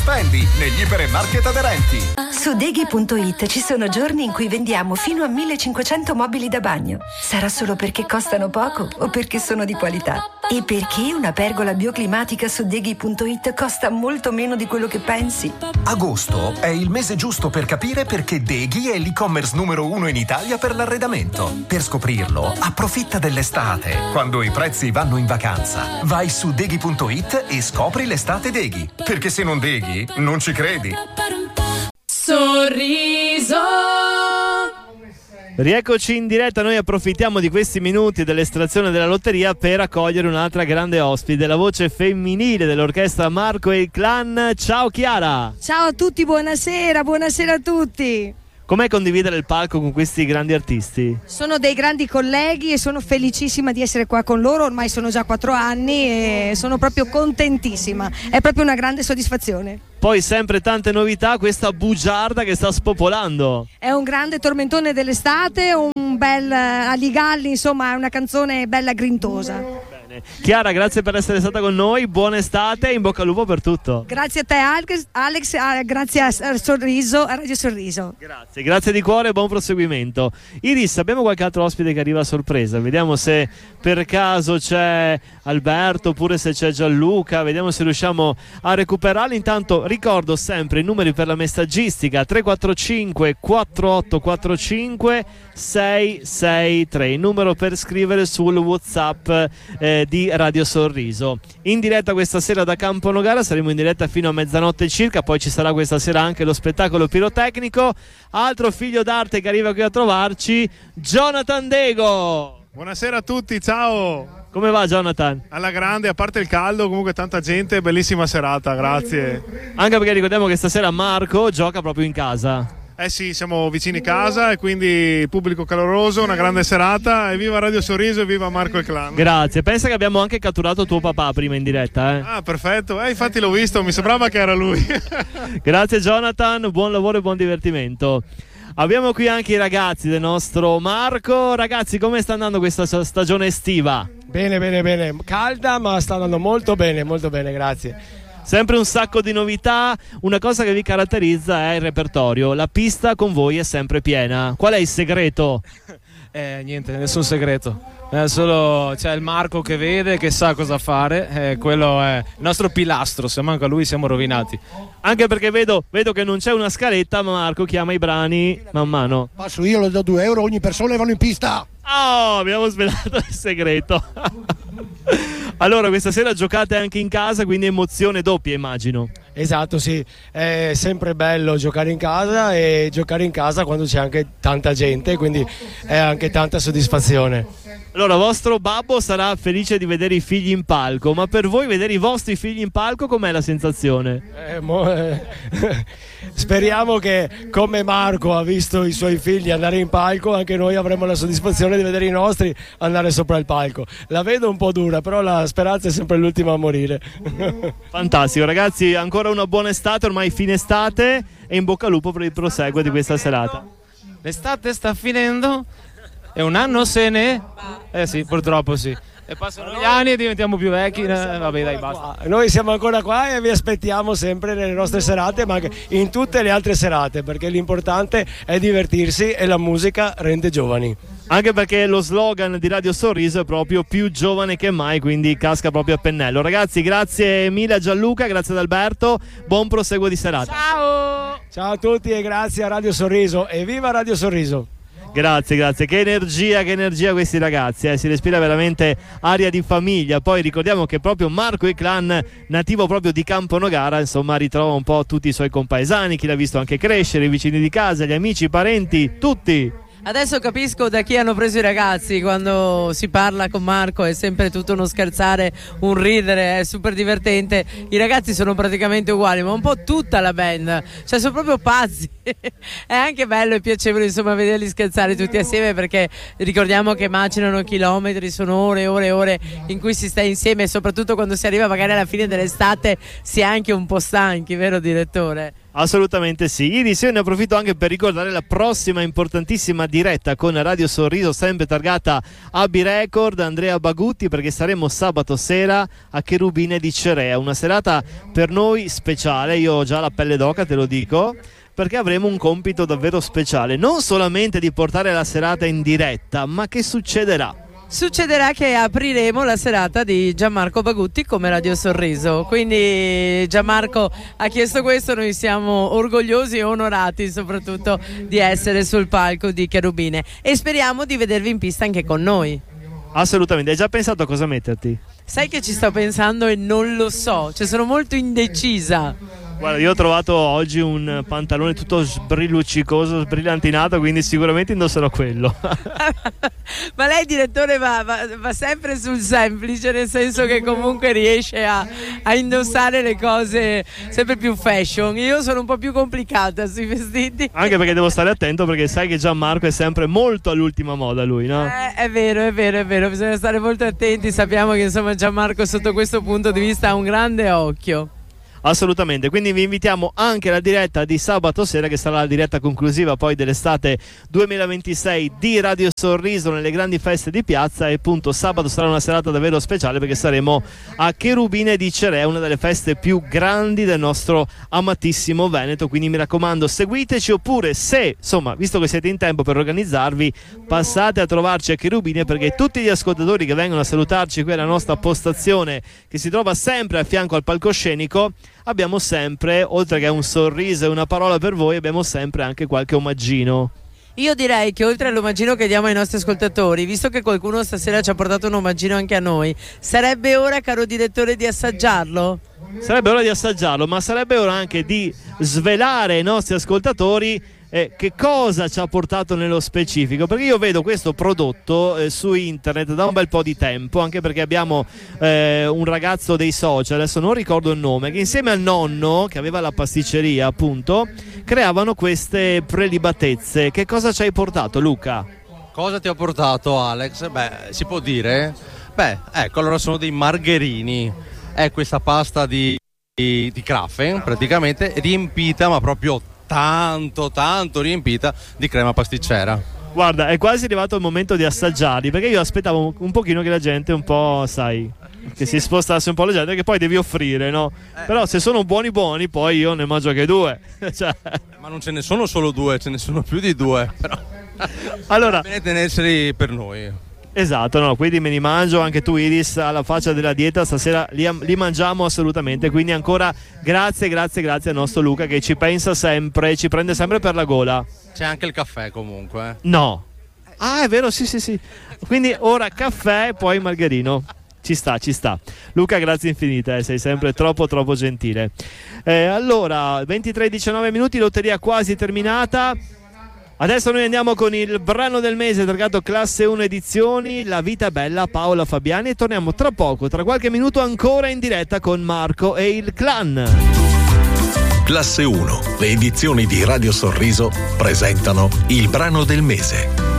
spendi negli ipermarket aderenti. Su Deghi.it ci sono giorni in cui vendiamo fino a 1500 mobili da bagno. Sarà solo perché costano poco o perché sono di qualità? E perché una pergola bioclimatica su Deghi.it costa molto meno di quello che pensi? Agosto è il mese giusto per capire perché Deghi è l'e-commerce numero 1 in Italia per l'arredamento. Per scoprirlo, approfitta dell'estate, quando i prezzi vanno in vacanza. Vai su Deghi.it e scopri l'estate Deghi. Perché se non Deghi, non ci credi. Sorriso. Rieccoci in diretta, noi approfittiamo di questi minuti dell'estrazione della lotteria per accogliere un'altra grande ospite, la voce femminile dell'orchestra Marco e il Clan. Ciao Chiara! Ciao a tutti, buonasera a tutti! Com'è condividere il palco con questi grandi artisti? Sono dei grandi colleghi e sono felicissima di essere qua con loro, ormai sono già 4 anni e sono proprio contentissima, è proprio una grande soddisfazione. Poi sempre tante novità, questa bugiarda che sta spopolando. È un grande tormentone dell'estate, un bel Aligalli, insomma è una canzone bella grintosa. Bene. Chiara, grazie per essere stata con noi, buona estate e in bocca al lupo per tutto. Grazie a te Alex, grazie a Sorriso, a Radio Sorriso. Grazie di cuore e buon proseguimento. Iris, abbiamo qualche altro ospite che arriva a sorpresa, vediamo se per caso c'è Alberto oppure se c'è Gianluca, vediamo se riusciamo a recuperarli. Intanto ricordo sempre i numeri per la messaggistica: 345 4845 663, il numero per scrivere sul WhatsApp di Radio Sorriso. In diretta questa sera da Campo Nogara, saremo in diretta fino a mezzanotte circa, poi ci sarà questa sera anche lo spettacolo pirotecnico. Altro figlio d'arte che arriva qui a trovarci, Jonathan Dego. Buonasera a tutti, ciao! Come va Jonathan? Alla grande, a parte il caldo, comunque tanta gente, bellissima serata, grazie. Anche perché ricordiamo che stasera Marco gioca proprio in casa. Eh sì, siamo vicini casa e quindi pubblico caloroso, una grande serata, e viva Radio Sorriso e viva Marco e il Clan. Grazie, pensa che abbiamo anche catturato tuo papà prima in diretta. Ah, perfetto, infatti l'ho visto, mi sembrava che era lui. Grazie Jonathan, buon lavoro e buon divertimento. Abbiamo qui anche i ragazzi del nostro Marco. Ragazzi, come sta andando questa stagione estiva? Bene, calda ma sta andando molto bene, grazie. Sempre un sacco di novità. Una cosa che vi caratterizza è il repertorio. La pista con voi è sempre piena. Qual è il segreto? Niente, nessun segreto. Solo c'è il Marco che vede, che sa cosa fare. Quello è il nostro pilastro. Se manca lui siamo rovinati. Anche perché vedo che non c'è una scaletta, ma Marco chiama i brani man mano. Passo io, le do 2 euro ogni persona e vanno in pista. Oh, abbiamo svelato il segreto. Allora, questa sera giocate anche in casa, quindi emozione doppia, immagino. Esatto, sì, è sempre bello giocare in casa e giocare in casa quando c'è anche tanta gente, quindi è anche tanta soddisfazione. Allora, vostro babbo sarà felice di vedere i figli in palco, ma per voi vedere i vostri figli in palco com'è la sensazione? Speriamo che, come Marco ha visto i suoi figli andare in palco, anche noi avremo la soddisfazione di vedere i nostri andare sopra il palco. La vedo un po' dura, però la speranza è sempre l'ultima a morire. Fantastico, ragazzi, ancora una buona estate, ormai fine estate, e in bocca al lupo per il proseguo di questa serata. L'estate sta finendo e un anno se ne... sì, purtroppo sì. E passano gli anni e diventiamo più vecchi. Vabbè, dai, basta. Noi siamo ancora qua e vi aspettiamo sempre nelle nostre serate, ma anche in tutte le altre serate, perché l'importante è divertirsi e la musica rende giovani. Anche perché lo slogan di Radio Sorriso è proprio più giovane che mai, quindi casca proprio a pennello. Ragazzi, grazie mille a Gianluca, grazie ad Alberto, buon proseguo di serata. Ciao a tutti e grazie a Radio Sorriso e viva Radio Sorriso. Grazie, che energia questi ragazzi, si respira veramente aria di famiglia. Poi ricordiamo che proprio Marco e Clan, nativo proprio di Campo Nogara, insomma ritrova un po' tutti i suoi compaesani, chi l'ha visto anche crescere, i vicini di casa, gli amici, i parenti, tutti. Adesso capisco da chi hanno preso i ragazzi. Quando si parla con Marco è sempre tutto uno scherzare, un ridere, è super divertente. I ragazzi sono praticamente uguali, ma un po' tutta la band, cioè sono proprio pazzi. È anche bello e piacevole, insomma, vederli scherzare tutti assieme, perché ricordiamo che macinano chilometri, sono ore e ore e ore in cui si sta insieme, e soprattutto quando si arriva magari alla fine dell'estate si è anche un po' stanchi, vero direttore? Assolutamente sì. Ieri sera ne approfitto anche per ricordare la prossima importantissima diretta con Radio Sorriso, sempre targata AB Record, Andrea Bagutti, perché saremo sabato sera a Cherubine di Cerea, una serata per noi speciale. Io ho già la pelle d'oca, te lo dico, perché avremo un compito davvero speciale, non solamente di portare la serata in diretta, ma che succederà? Succederà che apriremo la serata di Gianmarco Bagutti come Radio Sorriso, quindi Gianmarco ha chiesto questo, noi siamo orgogliosi e onorati soprattutto di essere sul palco di Cherubine e speriamo di vedervi in pista anche con noi. Assolutamente. Hai già pensato a cosa metterti? Sai che ci sto pensando e non lo so, cioè sono molto indecisa. Guarda, io ho trovato oggi un pantalone tutto sbrilluccicoso, sbrillantinato, quindi sicuramente indosserò quello. Ma lei, direttore, va sempre sul semplice, nel senso che comunque riesce a indossare le cose sempre più fashion. Io sono un po' più complicata sui vestiti. Anche perché devo stare attento, perché sai che Gianmarco è sempre molto all'ultima moda lui, no? È vero, bisogna stare molto attenti. Sappiamo che insomma Gianmarco sotto questo punto di vista ha un grande occhio. Assolutamente, quindi vi invitiamo anche alla diretta di sabato sera, che sarà la diretta conclusiva poi dell'estate 2026 di Radio Sorriso nelle grandi feste di piazza, e appunto sabato sarà una serata davvero speciale perché saremo a Cherubine di Cerea, una delle feste più grandi del nostro amatissimo Veneto, quindi mi raccomando seguiteci, oppure se insomma, visto che siete in tempo per organizzarvi, passate a trovarci a Cherubine, perché tutti gli ascoltatori che vengono a salutarci qui alla nostra postazione, che si trova sempre a fianco al palcoscenico, abbiamo sempre, oltre che un sorriso e una parola per voi, abbiamo sempre anche qualche omaggino. Io direi che oltre all'omaggino che diamo ai nostri ascoltatori, visto che qualcuno stasera ci ha portato un omaggino anche a noi, sarebbe ora, caro direttore, di assaggiarlo? Sarebbe ora di assaggiarlo, ma sarebbe ora anche di svelare ai nostri ascoltatori che cosa ci ha portato nello specifico, perché io vedo questo prodotto su internet da un bel po' di tempo, anche perché abbiamo un ragazzo dei social, adesso non ricordo il nome, che insieme al nonno che aveva la pasticceria appunto creavano queste prelibatezze. Che cosa ci hai portato, Luca? Cosa ti ho portato, Alex? Beh, si può dire? Beh, ecco, allora sono dei margherini, è questa pasta di Krafen praticamente riempita, ma proprio tanto riempita di crema pasticcera. Guarda, è quasi arrivato il momento di assaggiarli, perché io aspettavo un pochino che la gente un po', sai, che si spostasse un po' la gente, che poi devi offrire, no? Però se sono buoni poi io ne mangio anche due. Cioè... Ma non ce ne sono solo due, ce ne sono più di due, però allora, bene tenerseli per noi. Esatto, no, quindi me li mangio, anche tu Iris, alla faccia della dieta stasera li mangiamo assolutamente, quindi ancora grazie al nostro Luca che ci pensa sempre, ci prende sempre per la gola. C'è anche il caffè comunque. No. Ah, è vero, sì. Quindi ora caffè e poi margherino. Ci sta. Luca, grazie infinite, sei sempre troppo gentile. Allora, 23:19 minuti, lotteria quasi terminata. Adesso noi andiamo con il brano del mese targato Classe 1 Edizioni, La vita è bella, Paola Fabiani, e torniamo tra poco, tra qualche minuto ancora in diretta con Marco e il clan. Classe 1, le edizioni di Radio Sorriso presentano il brano del mese.